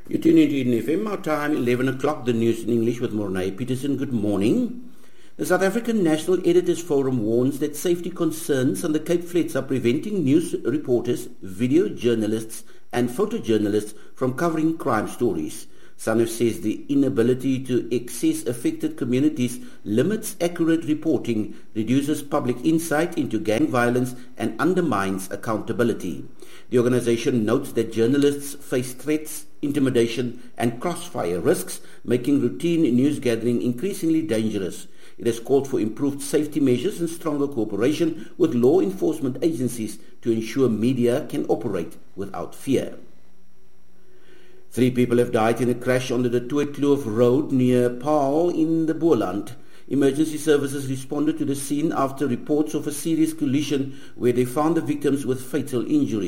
You tune into Eden FM, our time 11 o'clock, the news in English with Mornay Peterson. Good morning. The South African National Editors Forum warns that safety concerns on the Cape Flats are preventing news reporters, video journalists and photojournalists from covering crime stories. SANEF says the inability to access affected communities limits accurate reporting, reduces public insight into gang violence and undermines accountability. The organization notes that journalists face threats, intimidation and crossfire risks, making routine news gathering increasingly dangerous. It has called for improved safety measures and stronger cooperation with law enforcement agencies to ensure media can operate without fear. 3 people have died in a crash on the Tweekloof Road near Paarl in the Boland. Emergency services responded to the scene after reports of a serious collision where they found the victims with fatal injuries.